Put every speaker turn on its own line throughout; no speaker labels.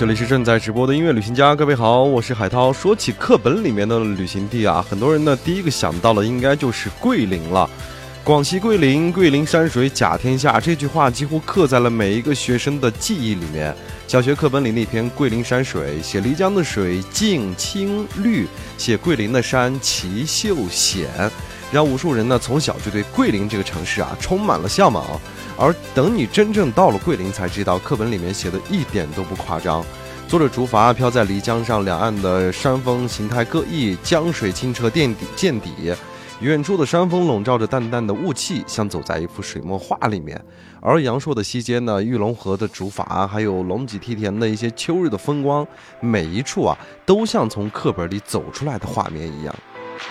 这里是正在直播的音乐旅行家，各位好，我是海涛。说起课本里面的旅行地啊，很多人呢第一个想到的应该就是桂林了。广西桂林，桂林山水甲天下，这句话几乎刻在了每一个学生的记忆里面。小学课本里那篇桂林山水，写漓江的水静清绿，写桂林的山奇秀险，让无数人呢从小就对桂林这个城市啊充满了向往。而等你真正到了桂林，才知道课本里面写的一点都不夸张。作者竹筏飘在漓江上，两岸的山峰形态各异，江水清澈见底。远处的山峰笼罩着淡淡的雾气，像走在一幅水墨画里面。而阳朔的西间呢，玉龙河的竹筏，还有龙脊梯田的一些秋日的风光，每一处啊，都像从课本里走出来的画面一样。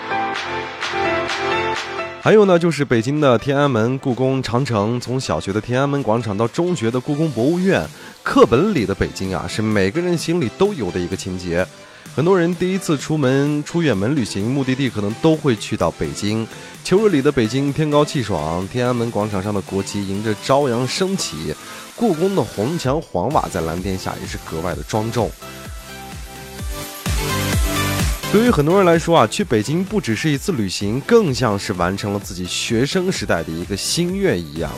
还有呢，就是北京的天安门、故宫、长城，从小学的天安门广场到中学的故宫博物院，课本里的北京啊，是每个人心里都有的一个情节。很多人第一次出远门旅行，目的地可能都会去到北京。秋日里的北京天高气爽，天安门广场上的国旗迎着朝阳升起，故宫的红墙黄瓦在蓝天下也是格外的庄重。对于很多人来说啊，去北京不只是一次旅行，更像是完成了自己学生时代的一个心愿一样。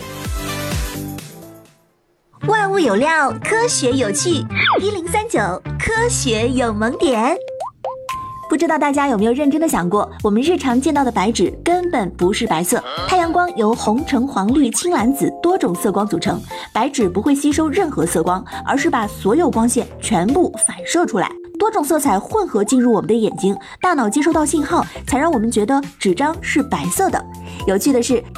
万物有料，科学有趣，1039科学有萌点。
不知道大家有没有认真的想过，我们日常见到的白纸根本不是白色，太阳光由红橙黄绿青蓝紫多种色光组成，白纸不会吸收任何色光，而是把所有光线全部反射出来，多种色彩混合进入我们的眼睛，大脑接收到信号，才让我们觉得纸张是白色的。有趣的是，